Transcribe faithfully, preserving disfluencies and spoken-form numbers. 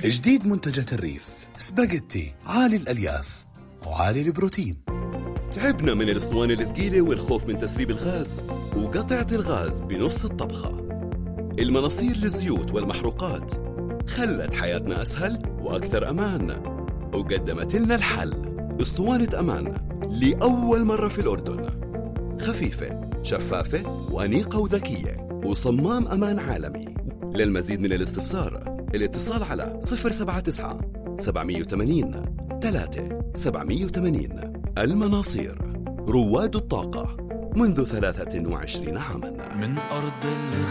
جديد منتجات الريف، سباجيتي عالي الألياف وعالي البروتين. تعبنا من الاسطوانة الثقيلة والخوف من تسريب الغاز وقطعة الغاز بنص الطبخة. المناصير للزيوت والمحروقات خلت حياتنا أسهل وأكثر أمان، وقدمت لنا الحل اسطوانة أمان لأول مرة في الأردن، خفيفة شفافة وأنيقة وذكية وصمام أمان عالمي. للمزيد من الاستفسار الاتصال على صفر سبعة تسعة سبعمية وثمانين ثلاثة سبعمية وثمانين. المناصير، رواد الطاقة منذ ثلاثة وعشرين عاما. من أرض